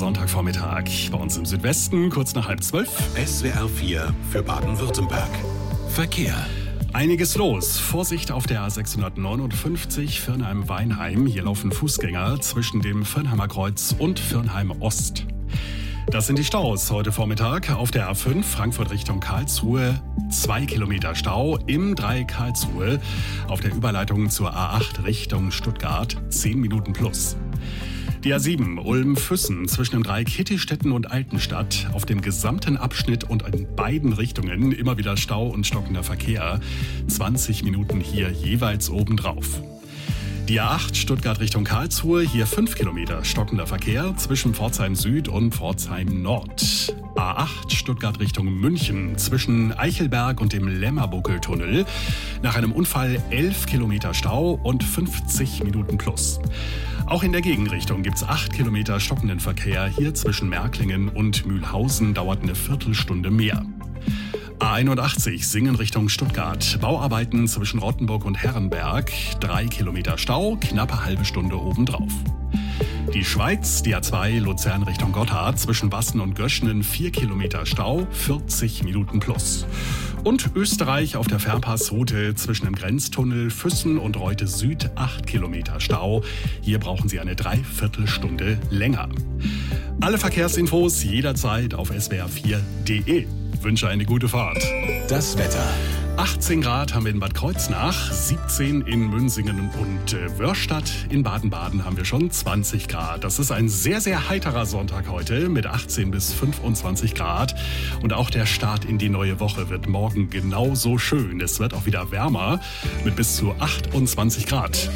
Sonntagvormittag. Bei uns im Südwesten, kurz nach 11:30. SWR 4 für Baden-Württemberg. Verkehr. Einiges los. Vorsicht auf der A659 Virnheim-Weinheim. Hier laufen Fußgänger zwischen dem Virnheimer Kreuz und Virnheim Ost. Das sind die Staus heute Vormittag. Auf der A5 Frankfurt Richtung Karlsruhe 2 Kilometer Stau im Dreieck Karlsruhe. Auf der Überleitung zur A8 Richtung Stuttgart 10 Minuten plus. Die A7 Ulm-Füssen zwischen dem Dreieck Hittistetten und Altenstadt. Auf dem gesamten Abschnitt und in beiden Richtungen immer wieder Stau und stockender Verkehr. 20 Minuten hier jeweils obendrauf. Die A8 Stuttgart Richtung Karlsruhe, hier 5 Kilometer stockender Verkehr zwischen Pforzheim Süd und Pforzheim Nord. A8 Stuttgart Richtung München zwischen Eichelberg und dem Lämmerbuckeltunnel. Nach einem Unfall 11 Kilometer Stau und 50 Minuten plus. Auch in der Gegenrichtung gibt es 8 Kilometer stockenden Verkehr. Hier zwischen Märklingen und Mühlhausen dauert eine Viertelstunde mehr. A81 Singen Richtung Stuttgart. Bauarbeiten zwischen Rottenburg und Herrenberg. 3 Kilometer Stau, knappe halbe Stunde obendrauf. Die Schweiz, die A2 Luzern Richtung Gotthard. Zwischen Basten und Göschenen 4 Kilometer Stau, 40 Minuten plus. Und Österreich auf der Fernpassroute zwischen dem Grenztunnel Füssen und Reute Süd 8 Kilometer Stau. Hier brauchen Sie eine Dreiviertelstunde länger. Alle Verkehrsinfos jederzeit auf swr4.de. Wünsche eine gute Fahrt. Das Wetter. 18 Grad haben wir in Bad Kreuznach, 17 in Münsingen und Wörstadt. In Baden-Baden haben wir schon 20 Grad. Das ist ein sehr, sehr heiterer Sonntag heute mit 18 bis 25 Grad. Und auch der Start in die neue Woche wird morgen genauso schön. Es wird auch wieder wärmer mit bis zu 28 Grad.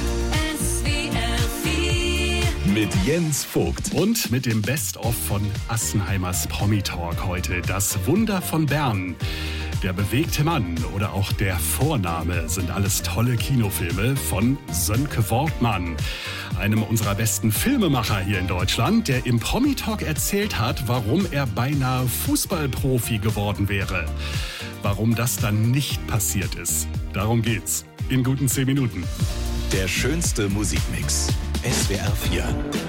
Mit Jens Vogt. Und mit dem Best-of von Assenheimers Promi-Talk heute. Das Wunder von Bern. Der bewegte Mann oder auch der Vorname sind alles tolle Kinofilme von Sönke Wortmann, einem unserer besten Filmemacher hier in Deutschland, der im Promi-Talk erzählt hat, warum er beinahe Fußballprofi geworden wäre. Warum das dann nicht passiert ist. Darum geht's in guten 10 Minuten. Der schönste Musikmix. SWR 4.